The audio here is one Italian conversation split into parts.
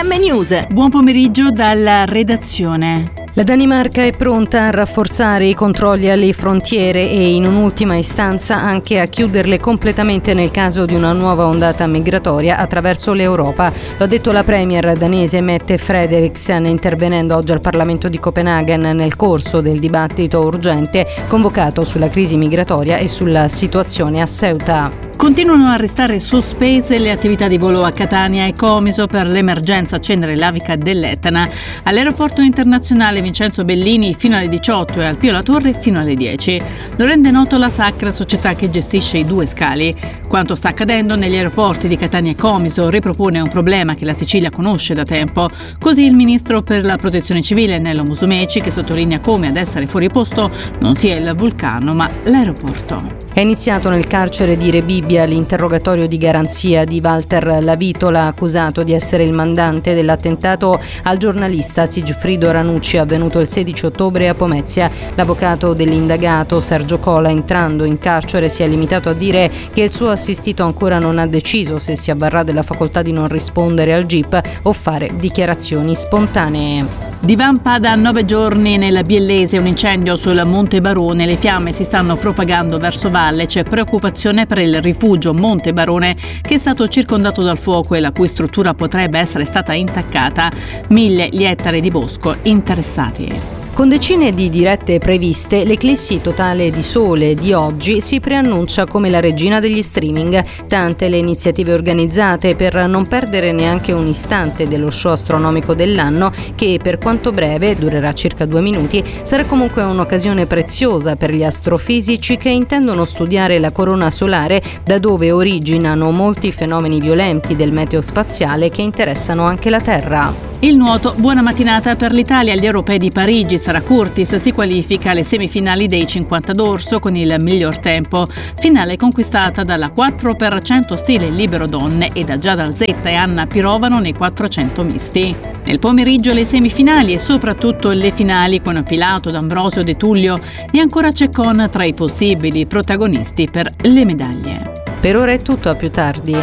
FM News. Buon pomeriggio dalla redazione. La Danimarca è pronta a rafforzare i controlli alle frontiere e in un'ultima istanza anche a chiuderle completamente nel caso di una nuova ondata migratoria attraverso l'Europa. Lo ha detto la premier danese Mette Frederiksen intervenendo oggi al Parlamento di Copenaghen nel corso del dibattito urgente convocato sulla crisi migratoria e sulla situazione a Ceuta. Continuano a restare sospese le attività di volo a Catania e Comiso per l'emergenza cenere lavica dell'Etna. All'aeroporto internazionale Vincenzo Bellini fino alle 18 e al Pio La Torre fino alle 10. Lo rende noto la Sacra, società che gestisce i due scali. Quanto sta accadendo negli aeroporti di Catania e Comiso ripropone un problema che la Sicilia conosce da tempo. Così il ministro per la protezione civile Nello Musumeci, che sottolinea come ad essere fuori posto non sia il vulcano ma l'aeroporto. È iniziato nel carcere di Rebibbia l'interrogatorio di garanzia di Walter Lavitola, accusato di essere il mandante dell'attentato al giornalista Sigfrido Ranucci avvenuto il 16 ottobre a Pomezia. L'avvocato dell'indagato Sergio Cola, entrando in carcere, si è limitato a dire che il suo assistito ancora non ha deciso se si avvarrà della facoltà di non rispondere al GIP o fare dichiarazioni spontanee. Divampa da 9 giorni nella Biellese un incendio sul Monte Barone. Le fiamme si stanno propagando verso valle. C'è preoccupazione per il rifugio Monte Barone, che è stato circondato dal fuoco e la cui struttura potrebbe essere stata intaccata. 1000 gli ettari di bosco interessati. Con decine di dirette previste, l'eclissi totale di sole di oggi si preannuncia come la regina degli streaming. Tante le iniziative organizzate per non perdere neanche un istante dello show astronomico dell'anno, che per quanto breve, durerà circa 2 minuti, sarà comunque un'occasione preziosa per gli astrofisici che intendono studiare la corona solare, da dove originano molti fenomeni violenti del meteo spaziale che interessano anche la Terra. Il nuoto, buona mattinata per l'Italia agli europei di Parigi. Sara Curtis si qualifica alle semifinali dei 50 d'orso con il miglior tempo. Finale conquistata dalla 4x100 stile libero donne e da Giada Alzetta e Anna Pirovano nei 400 misti. Nel pomeriggio le semifinali e soprattutto le finali con Pilato, D'Ambrosio, De Tullio e ancora Ceccon tra i possibili protagonisti per le medaglie. Per ora è tutto, a più tardi.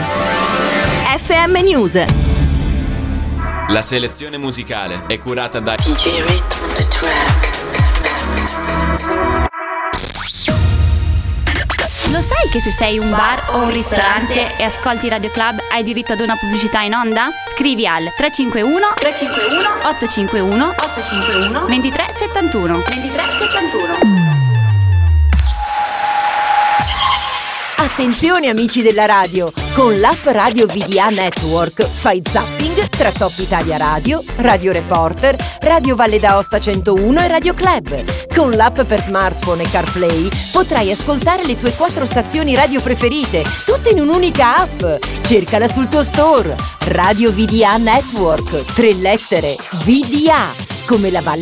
FM News. La selezione musicale è curata da DJ Rhythm on the track. Lo sai che se sei un bar o un ristorante e ascolti Radio Club hai diritto ad una pubblicità in onda? Scrivi al 351 851 2371. Attenzione amici della radio, con l'app Radio VDA Network fai zapping tra Top Italia Radio, Radio Reporter, Radio Valle d'Aosta 101 e Radio Club. Con l'app per smartphone e CarPlay potrai ascoltare le tue 4 stazioni radio preferite, tutte in un'unica app. Cercala sul tuo store. Radio VDA Network, 3 lettere, VDA, come la Valle